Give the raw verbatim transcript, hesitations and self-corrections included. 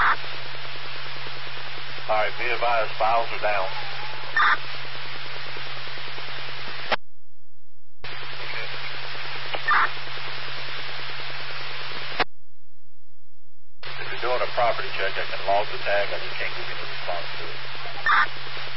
All right, be advised, files are down. If you're doing a property check, I can log the tag. I just can't give you any response to it.